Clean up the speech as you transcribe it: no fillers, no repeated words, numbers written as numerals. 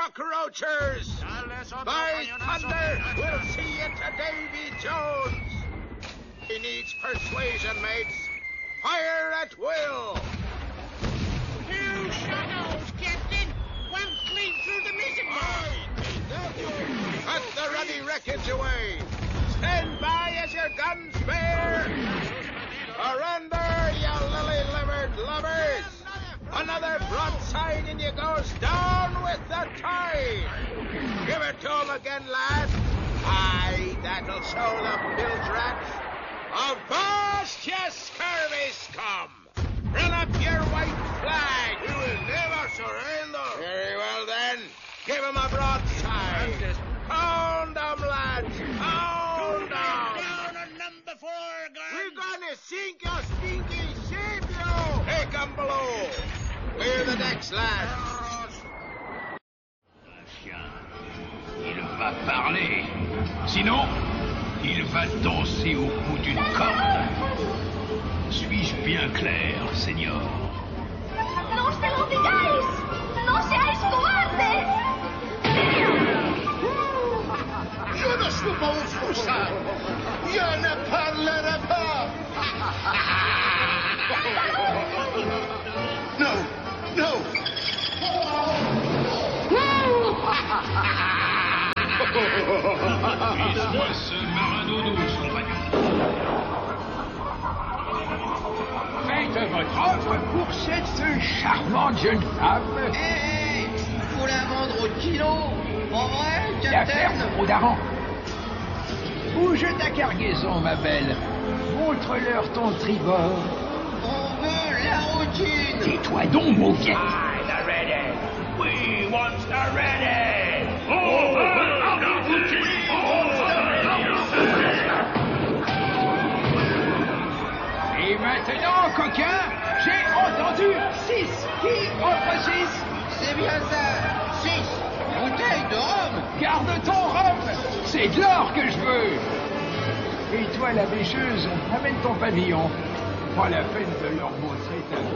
cockroachers! By thunder, we'll see you to Davy Jones! He needs persuasion, mates. Fire at will! Two shadows, Captain! One clean through the mizzen Cut the ruddy wreckage away! Stand by as your guns bear! Surrender, you lily-livered lovers! Another broadside and you goes down with the tide! Give it to 'em again, lad! Aye, that'll show the bilge rats! Avast, you scurvy scum! Run up your white flag! We will never surrender! Very well, then. Give 'em a broadside! Pound 'em, lads! Pound 'em! Down on number 4, guard! We're gonna sink your stinky ship, you! Take 'em below! Clear the decks, lads! Il va parler. Sinon, il va danser au bout d'une corde. Suis-je bien clair, Seigneur? ¡No se lo digáis! ¡No seáis cobardes! Je ne suis pas un foussard! Je ne parlerai pas! No! No! Vise-moi ce marin d'eau douce, compagnon. Faites votre offre pour cette charmante jeune femme. Hé, faut la vendre au kilo. En vrai, L'affaire, Captain? trop d'avant. Bouge ta cargaison, ma belle. Montre-leur ton tribord. On veut la routine. Tais-toi donc, mauviette. The ready. We want the ready. Et maintenant, coquin, j'ai entendu 6. Qui offre 6? C'est bien ça. 6 bouteilles de rhum. Garde ton rhum. C'est de l'or que je veux. Et toi, la bêcheuse, amène ton pavillon. Pas la peine de leur montrer ta